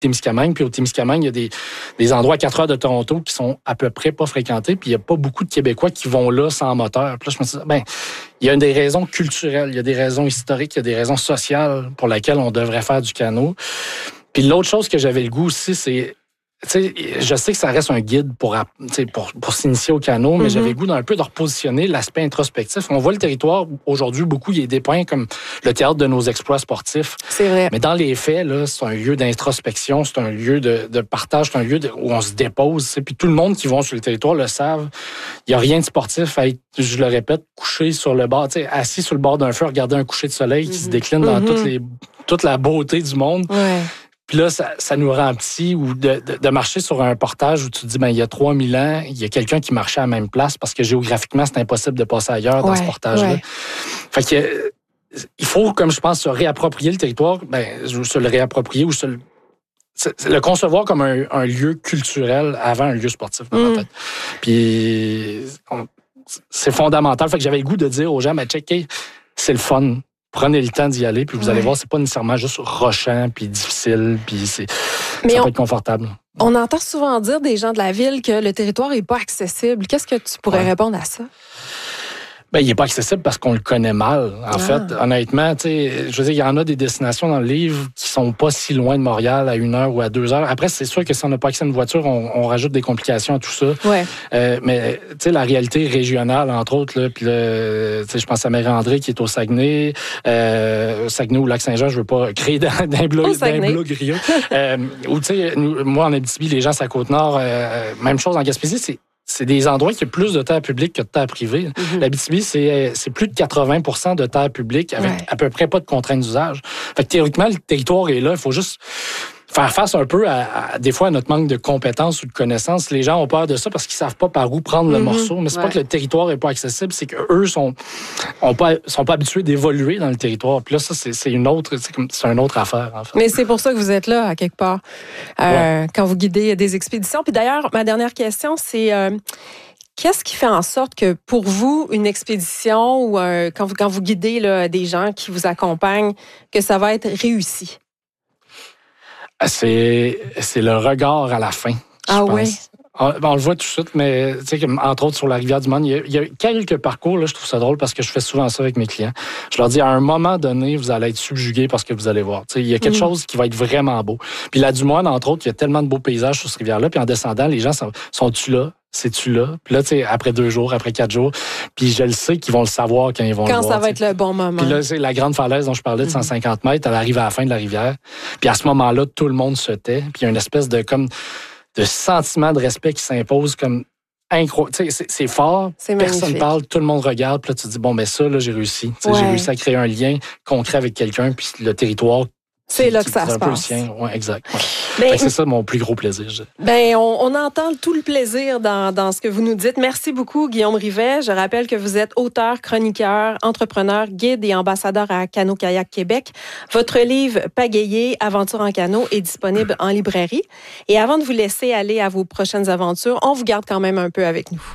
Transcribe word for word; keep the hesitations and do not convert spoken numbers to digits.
Témiscamingue. Puis au Témiscamingue, il y a des, des endroits à quatre heures de Toronto qui sont à peu près pas fréquentés. Puis il n'y a pas beaucoup de Québécois qui vont là sans moteur. Puis là, je me suis dit, ben, il y a des raisons culturelles, il y a des raisons historiques, il y a des raisons sociales pour lesquelles on devrait faire du canot. Puis l'autre chose que j'avais le goût aussi, c'est... Tu sais, je sais que ça reste un guide pour, pour, pour s'initier au canot, mais mm-hmm. j'avais le goût d'un peu de repositionner l'aspect introspectif. On voit le territoire, aujourd'hui, beaucoup, il est dépeint comme le théâtre de nos exploits sportifs. C'est vrai. Mais dans les faits, là, c'est un lieu d'introspection, c'est un lieu de, de partage, c'est un lieu de, où on se dépose. Puis tout le monde qui va sur le territoire le savent. Il n'y a rien de sportif à être, je le répète, couché sur le bord, assis sur le bord d'un feu, regarder un coucher de soleil mm-hmm. qui se décline dans mm-hmm. toutes les, toute la beauté du monde. Ouais. Puis là, ça, ça nous rend petits, ou de, de, de marcher sur un portage où tu te dis, ben il y a trois mille ans, il y a quelqu'un qui marchait à la même place parce que géographiquement, c'est impossible de passer ailleurs dans ouais, ce portage-là. Ouais. Fait que il faut, comme je pense, se réapproprier le territoire, ben se le réapproprier ou se le, le concevoir comme un, un lieu culturel avant un lieu sportif, dans mm. ma tête. Puis on, c'est fondamental. Fait que j'avais le goût de dire aux gens, ben checkez, c'est le fun. Prenez le temps d'y aller, puis vous ouais. allez voir, c'est pas nécessairement juste rochant, puis difficile, puis c'est, Mais ça on, peut être confortable. On entend souvent dire des gens de la ville que le territoire est pas accessible. Qu'est-ce que tu pourrais ouais. répondre à ça? Ben, il n'est pas accessible parce qu'on le connaît mal. En ah. fait, honnêtement, tu sais, je veux dire, il y en a des destinations dans le livre qui sont pas si loin de Montréal, à une heure ou à deux heures. Après, c'est sûr que si on n'a pas accès à une voiture, on, on rajoute des complications à tout ça. Ouais. Euh, mais, tu sais, la réalité régionale, entre autres, là, puis là, tu sais, je pense à Mère-André qui est au Saguenay, euh, Saguenay ou Lac-Saint-Jean, je veux pas créer d'un, d'un blog, d'un blog griot. euh, ou, tu sais, moi, en Abitibi, les gens, c'est à Côte-Nord, euh, même chose en Gaspésie, c'est C'est des endroits qui ont plus de terre publique que de terre privée. Mm-hmm. L'Abitibi, c'est, c'est plus de quatre-vingts pour cent de terre publique avec ouais. à peu près pas de contraintes d'usage. Fait que théoriquement, le territoire est là. Il faut juste faire face un peu à, à, des fois, à notre manque de compétences ou de connaissances. Les gens ont peur de ça parce qu'ils savent pas par où prendre mm-hmm. le morceau. Mais c'est ouais. pas que le territoire est pas accessible, c'est qu'eux sont, ont pas, sont pas habitués d'évoluer dans le territoire. Puis là, ça, c'est, c'est une autre, c'est, comme, c'est une autre affaire, en fait. Mais c'est pour ça que vous êtes là, à quelque part, euh, ouais. quand vous guidez des expéditions. Puis d'ailleurs, ma dernière question, c'est... Euh, Qu'est-ce qui fait en sorte que, pour vous, une expédition ou un, quand, vous, quand vous guidez là, des gens qui vous accompagnent, que ça va être réussi? C'est, c'est le regard à la fin. Ah oui? On, on le voit tout de suite, mais tu sais, entre autres sur la rivière du Monde, il y, a, il y a quelques parcours, là, je trouve ça drôle parce que je fais souvent ça avec mes clients. Je leur dis, à un moment donné, vous allez être subjugués par ce que vous allez voir. Tu sais, il y a quelque mmh. chose qui va être vraiment beau. Puis la du Monde, entre autres, il y a tellement de beaux paysages sur cette rivière-là, puis en descendant, les gens sont, sont-tu là? C'est-tu là? Puis là, tu sais, après deux jours, après quatre jours, puis je le sais qu'ils vont le savoir quand ils vont quand le voir. Quand ça va t'sais. être le bon moment. Puis là, c'est la grande falaise dont je parlais de cent cinquante mètres, elle arrive à la fin de la rivière. Puis à ce moment-là, tout le monde se tait. Puis il y a une espèce de comme de sentiment de respect qui s'impose comme incroyable. Tu sais, c'est, c'est fort, c'est personne parle, tout le monde regarde. Puis là, tu te dis, bon, ben ça, là, j'ai réussi. Ouais. J'ai réussi à créer un lien concret avec quelqu'un, puis le territoire... C'est qui, là qui, que ça se passe. Oui, exact. Ouais. Ben, c'est ça mon plus gros plaisir. Je... Ben, on, on entend tout le plaisir dans, dans ce que vous nous dites. Merci beaucoup, Guillaume Rivet. Je rappelle que vous êtes auteur, chroniqueur, entrepreneur, guide et ambassadeur à Cano-Kayak Québec. Votre livre « Pagayer, aventure en canot » est disponible en librairie. Et avant de vous laisser aller à vos prochaines aventures, on vous garde quand même un peu avec nous.